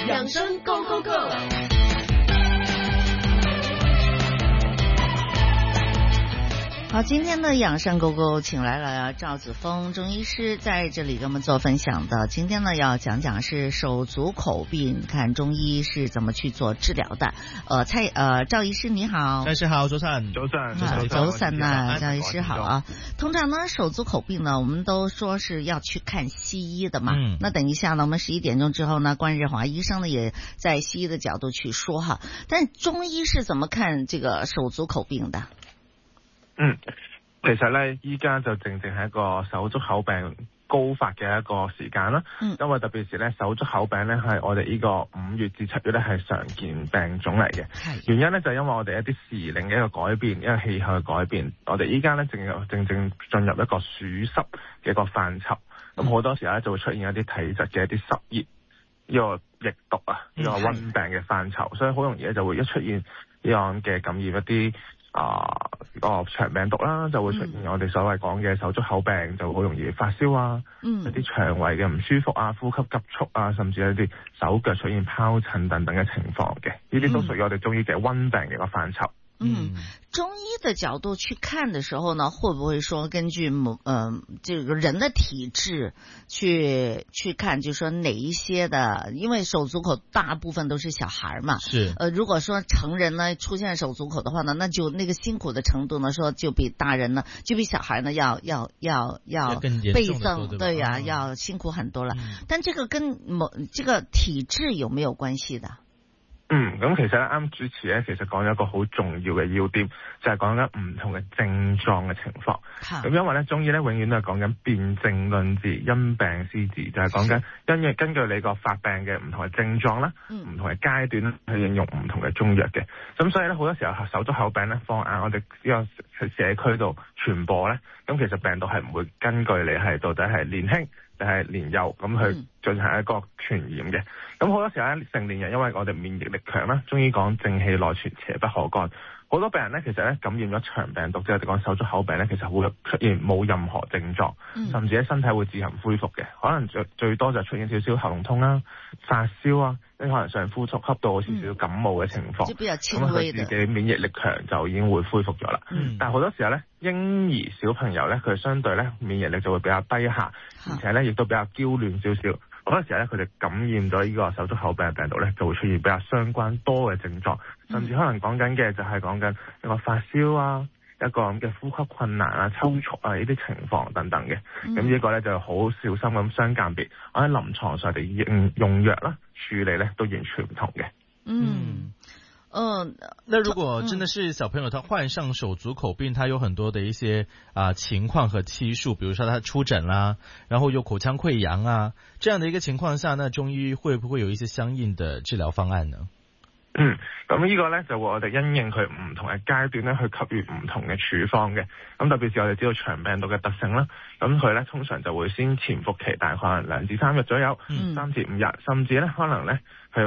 養生 Go Go Go。 好，今天的养生狗狗请来了赵子峰中医师在这里跟我们做分享的。今天呢要讲讲是手足口病，看中医是怎么去做治療的。趙醫師你好。 赵醫師好，早晨。 早晨啊，趙醫師好啊。通常呢手足口病呢我們都說是要去看西醫的嘛。那等一下呢我們11點鐘之後呢關日華醫生呢也在西醫的角度去說哈。但中醫是怎麼看這個手足口病的？ 其實咧，依家就正係一個手足口病高發嘅一個時間啦。因為特別是咧，手足口病咧係我哋呢個5月至7月咧係常見病種嚟嘅。原因咧就係因為我哋一啲時令嘅一個改變，一個氣候嘅改變。我哋依家咧正進入一個暑濕嘅一個範疇。咁好多時候咧就會出現一啲體質嘅一啲濕熱，呢個疫毒啊，呢個瘟病嘅範疇，所以好容易咧就會一出現呢樣嘅感染一啲腸病毒啦，就會出現我哋所謂講嘅手足口病，就好容易發燒啊，一啲腸胃嘅唔舒服啊，呼吸急促啊，甚至一啲手腳出現疱疹等等嘅情況嘅，呢啲都屬於我哋中醫嘅瘟病嘅一個範疇。 中醫的角度去看的時候呢，會不會說根據這個人的體質去看，就是說哪一些的，因為手足口大部分都是小孩嘛， 是如果說成人呢出現手足口的話呢，那就那個辛苦的程度呢，說就比大人呢，就比小孩呢要倍增，對呀，要辛苦很多了。但這個跟這個體質有沒有關係的？ 咁其實咧啱主持咧，其實講咗一個好重要嘅要點，就係講緊唔同嘅症狀嘅情況。咁因為咧中醫咧永遠都係講緊辨證論治，因病施治，就係講緊根據你個發病嘅唔同嘅症狀啦，唔同嘅階段去應用唔同嘅中藥嘅。咁所以咧好多時候手足口病咧放眼我哋呢個社區度傳播咧，咁其實病毒係唔會根據你係到底係年輕定係年幼咁去進行一個傳染嘅。咁好多時候咧，成年人因為我哋免疫力強啦，中醫講正氣內存，邪不可干。好多病人咧，其實咧感染咗腸病毒，即係講手足口病咧，其實會出現冇任何症狀，甚至喺身體會自行恢復嘅。可能最多就出現少少喉嚨痛啦、發燒啊，可能上呼吸到好似少少感冒嘅情況。咁佢自己免疫力強就已經會恢復咗啦。但係好多時候咧，嬰兒小朋友咧，佢相對咧免疫力就會比較低下，而且咧亦都比較嬌嫩少少。好多時候咧，佢哋感染咗呢個手足口病嘅病毒咧，就會出現比較相關多嘅症狀，甚至可能講緊嘅就係講緊一個發燒啊，一個咁嘅呼吸困難啊、抽搐啊呢啲情況等等嘅。咁呢個咧就好小心咁相鑑別，我喺臨床上嚟用藥啦處理咧都完全唔同嘅。 那如果真的是小朋友他患上手足口病，他有很多的一些情況和期數，比如說他出疹啦，然後有口腔潰瘍啊，這樣的一個情況下，那中醫會不會有一些相應的治療方案呢？ 咁呢個咧就會我哋因應佢唔同嘅階段咧去給予唔同嘅處方嘅。咁特別是我哋知道腸病毒嘅特性啦，咁佢咧通常就會先潛伏期大概可能2至3日左右，3至5日，甚至咧可能咧